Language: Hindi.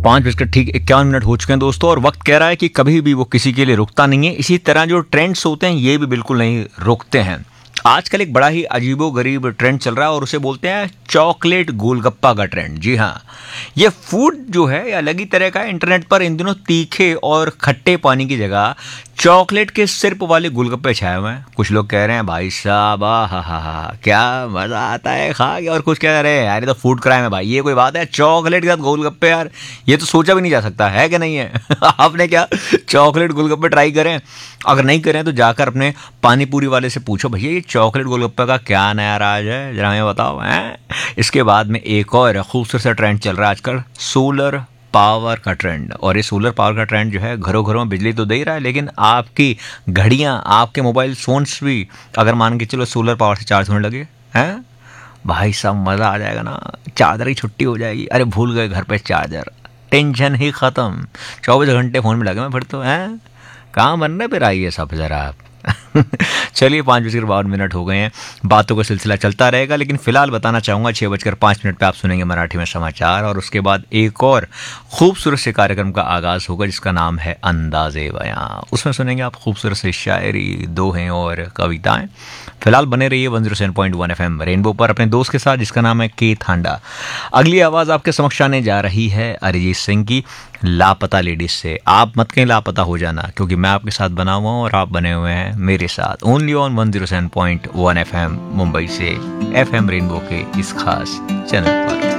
5:51 हो चुके हैं दोस्तों, और वक्त कह रहा है कि कभी भी वो किसी के लिए रुकता नहीं है। इसी तरह जो ट्रेंड्स होते हैं ये भी बिल्कुल नहीं रुकते हैं। आजकल एक बड़ा ही अजीबोगरीब ट्रेंड चल रहा है और उसे बोलते हैं चॉकलेट गोलगप्पा का ट्रेंड। जी हाँ, ये फूड जो है ये अलग ही तरह का है। इंटरनेट पर इन दिनों तीखे और खट्टे पानी की जगह चॉकलेट के सिरप वाले गोलगप्पे छाए हुए हैं। कुछ लोग कह रहे हैं भाई साहब हा क्या मजा आता है खा के, और कुछ कह रहे हैं यार ये तो फूड क्राइम है भाई, ये कोई बात है चॉकलेट के साथ गोलगप्पे, यार ये तो सोचा भी नहीं जा सकता है कि नहीं है। आपने क्या चॉकलेट गोलगप्पे ट्राई करें? अगर नहीं करें तो जाकर अपने पानी पूरी वाले से पूछो भैया ये चॉकलेट गोलगप्पे का क्या नया राज है, जरा हमें बताओ हैं। इसके बाद में एक और खूबसूरत सा ट्रेंड चल रहा है आजकल, सोलर पावर का ट्रेंड। और ये सोलर पावर का ट्रेंड जो है घरों घरों में बिजली तो दे ही रहा है, लेकिन आपकी घड़ियां, आपके मोबाइल फोन्स भी अगर मान के चलो सोलर पावर से चार्ज होने लगे हैं, भाई साहब मज़ा आ जाएगा ना। चार्जर की छुट्टी हो जाएगी, अरे भूल गए घर पे चार्जर, टेंशन ही ख़त्म। 24 घंटे फ़ोन में लगे मैं फिर तो हैं, कहाँ बनने पर आइए सब ज़रा आप। चलिए 5:52 हो गए हैं, बातों का सिलसिला चलता रहेगा, लेकिन फिलहाल बताना चाहूँगा 6:05 पे आप सुनेंगे मराठी में समाचार, और उसके बाद एक और खूबसूरत से कार्यक्रम का आगाज़ होगा जिसका नाम है अंदाज़े बयां। उसमें सुनेंगे आप खूबसूरत से शायरी, दोहें और कविताएं। फिलहाल बने रहिए 107.1 FM रेनबो पर अपने दोस्त के साथ जिसका नाम है के थांडा। अगली आवाज़ आपके समक्ष आने जा रही है अरिजीत सिंह की लापता लेडीज से। आप मत कहीं लापता हो जाना, क्योंकि मैं आपके साथ बना हुआ हूँ और आप बने हुए हैं मेरे साथ, ओनली ऑन 107.1 FM मुंबई से FM रेनबो के इस खास चैनल पर।